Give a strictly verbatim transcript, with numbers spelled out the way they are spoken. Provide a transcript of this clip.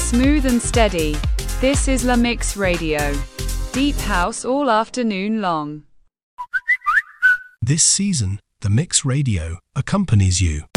Smooth and steady. This is La Mix Radio. Deep house all afternoon long. This season, The Mix Radio accompanies you.